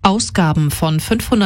Ausgaben von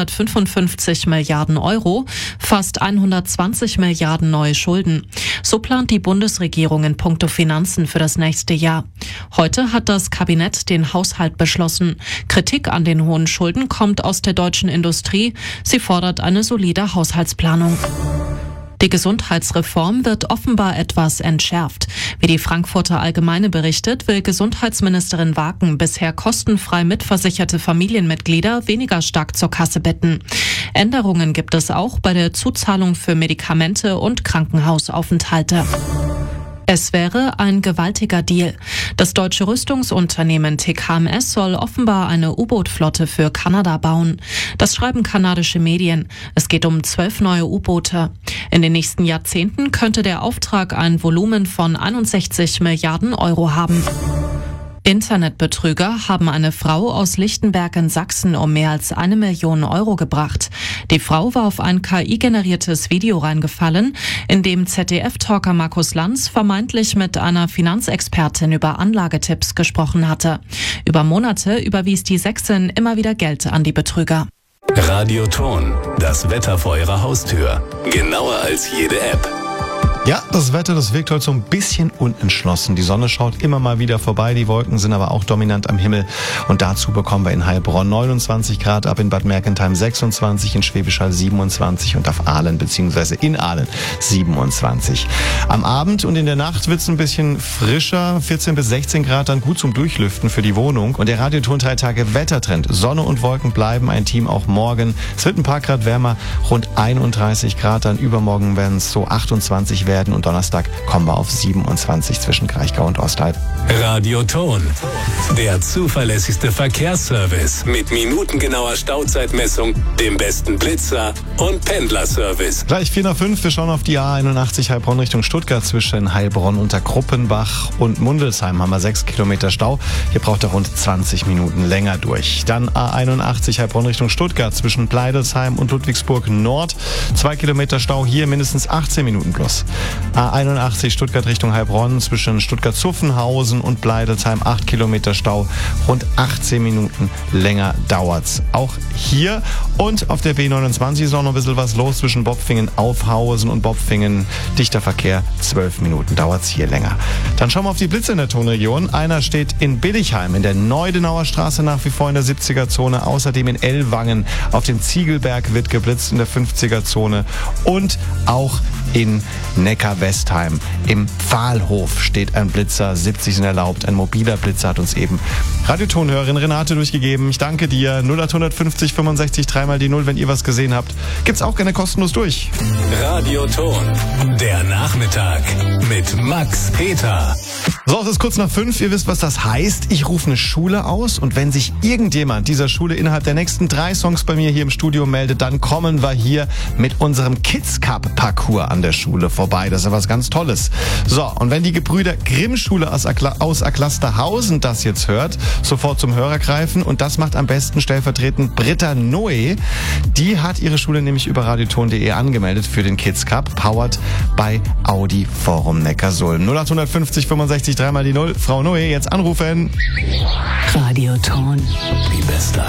555 Milliarden Euro, fast 120 Milliarden neue Schulden. So plant die Bundesregierung in puncto Finanzen für das nächste Jahr. Heute hat das Kabinett den Haushalt beschlossen. Kritik an den hohen Schulden kommt aus der deutschen Industrie. Sie fordert eine solide Haushaltsplanung. Die Gesundheitsreform wird offenbar etwas entschärft. Wie die Frankfurter Allgemeine berichtet, will Gesundheitsministerin Waken bisher kostenfrei mitversicherte Familienmitglieder weniger stark zur Kasse bitten. Änderungen gibt es auch bei der Zuzahlung für Medikamente und Krankenhausaufenthalte. Es wäre ein gewaltiger Deal. Das deutsche Rüstungsunternehmen TKMS soll offenbar eine U-Boot-Flotte für Kanada bauen. Das schreiben kanadische Medien. Es geht um 12 neue U-Boote. In den nächsten Jahrzehnten könnte der Auftrag ein Volumen von 61 Milliarden Euro haben. Internetbetrüger haben eine Frau aus Lichtenberg in Sachsen um mehr als 1 Million Euro gebracht. Die Frau war auf ein KI-generiertes Video reingefallen, in dem ZDF-Talker Markus Lanz vermeintlich mit einer Finanzexpertin über Anlagetipps gesprochen hatte. Über Monate überwies die Sächsin immer wieder Geld an die Betrüger. Radioton, das Wetter vor Ihrer Haustür. Genauer als jede App. Ja, das Wetter, das wirkt heute so ein bisschen unentschlossen. Die Sonne schaut immer mal wieder vorbei, die Wolken sind aber auch dominant am Himmel. Und dazu bekommen wir in Heilbronn 29 Grad, ab in Bad Mergentheim 26, in Schwäbisch Hall 27 und auf Aalen bzw. in Aalen 27. Am Abend und in der Nacht wird es ein bisschen frischer, 14 bis 16 Grad, dann gut zum Durchlüften für die Wohnung. Und der Radioton 3 Tage Wettertrend. Sonne und Wolken bleiben ein Team auch morgen. Es wird ein paar Grad wärmer, rund 31 Grad, dann übermorgen werden es so 28 werden und Donnerstag kommen wir auf 27 zwischen Kraichgau und Ostalb. Radioton, der zuverlässigste Verkehrsservice mit minutengenauer Stauzeitmessung, dem besten Blitzer und Pendlerservice. Gleich 4 nach 5, wir schauen auf die A81 Heilbronn Richtung Stuttgart. Zwischen Heilbronn unter Kruppenbach und Mundelsheim haben wir 6 Kilometer Stau. Hier braucht er rund 20 Minuten länger durch. Dann A81 Heilbronn Richtung Stuttgart zwischen Pleidelsheim und Ludwigsburg Nord. 2 Kilometer Stau, hier mindestens 18 Minuten plus. A81 Stuttgart Richtung Heilbronn zwischen Stuttgart-Zuffenhausen und Pleidelsheim 8 Kilometer Stau. Rund 18 Minuten länger dauert's. Auch hier und auf der B29 ist auch noch ein bisschen was los zwischen Bopfingen-Aufhausen und Bopfingen. Dichter Verkehr, 12 Minuten dauert's hier länger. Dann schauen wir auf die Blitze in der Tonregion. Einer steht in Billigheim in der Neudenauer Straße nach wie vor in der 70er-Zone. Außerdem in Ellwangen auf dem Ziegelberg wird geblitzt in der 50er-Zone. Und auch in Neckar-Westheim im Pfahlhof steht ein Blitzer. 70 sind erlaubt. Ein mobiler Blitzer hat uns eben Radiotonhörerin Renate durchgegeben. Ich danke dir. 0850 65 3 die 0, wenn ihr was gesehen habt. Gibt's auch gerne kostenlos durch. Radioton, der Nachmittag mit Max Peter. So, es ist kurz nach 5. Ihr wisst, was das heißt. Ich rufe eine Schule aus und wenn sich irgendjemand dieser Schule innerhalb der nächsten 3 Songs bei mir hier im Studio meldet, dann kommen wir hier mit unserem Kids Cup Parcours an der Schule vorbei. Das ist ja was ganz Tolles. So, und wenn die Gebrüder Grimm-Schule aus Acklasterhausen das jetzt hört, sofort zum Hörer greifen. Und das macht am besten stellvertretend Britta Noe. Die hat ihre Schule nämlich über radioton.de angemeldet für den Kids Cup, powered bei Audi Forum Neckarsulm. 0850 65 3 die 0. Frau Noe, jetzt anrufen. Radioton. Die beste